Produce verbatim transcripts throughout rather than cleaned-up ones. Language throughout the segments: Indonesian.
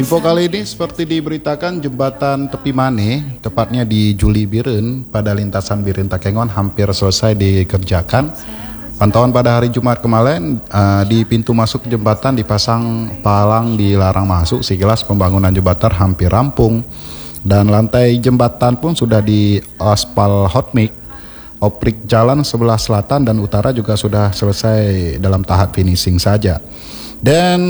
Info kali ini seperti diberitakan jembatan Tepi Mane, tepatnya di Juli Biren pada lintasan Biren Takengon hampir selesai dikerjakan. Pantauan pada hari Jumat kemarin uh, di pintu masuk jembatan dipasang palang dilarang masuk. Sekilas pembangunan jembatan hampir rampung dan lantai jembatan pun sudah di aspal hot mix. Oprik jalan sebelah selatan dan utara juga sudah selesai dalam tahap finishing saja. Dan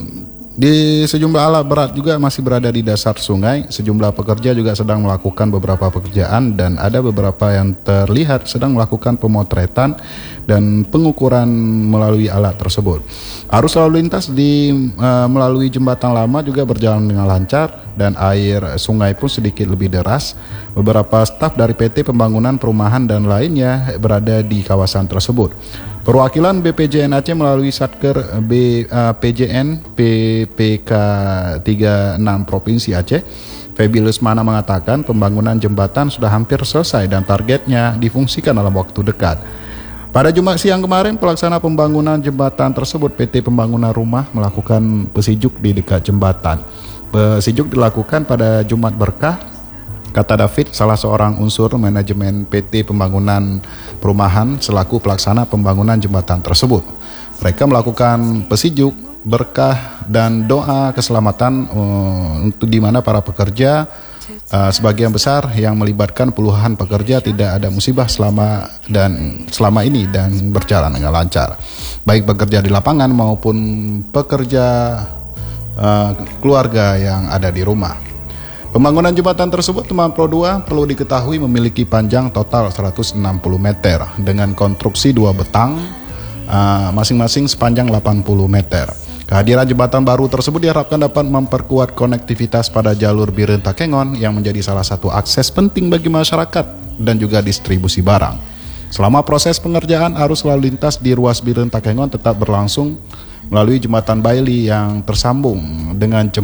di sejumlah alat berat juga masih berada di dasar sungai. Sejumlah pekerja juga sedang melakukan beberapa pekerjaan dan ada beberapa yang terlihat sedang melakukan pemotretan dan pengukuran melalui alat tersebut. Arus lalu lintas di uh, melalui jembatan lama juga berjalan dengan lancar dan air sungai pun sedikit lebih deras. Beberapa staf dari P T Pembangunan Perumahan dan lainnya berada di kawasan tersebut. Perwakilan B P J N Aceh melalui Satker B, uh, P J N P P K tiga puluh enam Provinsi Aceh, Febi Lesmana mengatakan pembangunan jembatan sudah hampir selesai dan targetnya difungsikan dalam waktu dekat. Pada Jumat siang kemarin, pelaksana pembangunan jembatan tersebut P T Pembangunan Rumah melakukan pesijuk di dekat jembatan. Pesijuk dilakukan pada Jumat Berkah, kata David, salah seorang unsur manajemen P T Pembangunan Perumahan selaku pelaksana pembangunan jembatan tersebut. Mereka melakukan pesijuk, berkah, dan doa keselamatan uh, untuk di mana para pekerja uh, sebagian besar yang melibatkan puluhan pekerja tidak ada musibah selama dan selama ini dan berjalan dengan lancar. Baik pekerja di lapangan maupun pekerja uh, keluarga yang ada di rumah. Pembangunan jembatan tersebut teman Pro dua perlu diketahui memiliki panjang total seratus enam puluh meter dengan konstruksi dua betang uh, masing-masing sepanjang delapan puluh meter. Kehadiran jembatan baru tersebut diharapkan dapat memperkuat konektivitas pada jalur Biren Takengon yang menjadi salah satu akses penting bagi masyarakat dan juga distribusi barang. Selama proses pengerjaan, arus lalu lintas di ruas Biren Takengon tetap berlangsung melalui jembatan Bailey yang tersambung dengan jembatan